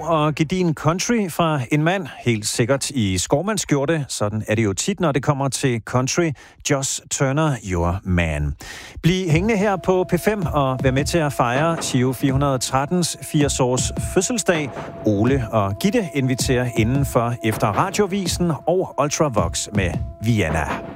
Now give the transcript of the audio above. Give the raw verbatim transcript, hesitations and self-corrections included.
og gedin country fra en mand, helt sikkert i skovmandsskjorte. Sådan er det jo tit, når det kommer til country. Josh Turner, your man. Bliv hængende her på P fem og vær med til at fejre Giro fire hundrede og trettens firs års fødselsdag. Ole og Gitte inviterer indenfor efter Radiovisen og Ultravox med Vienna.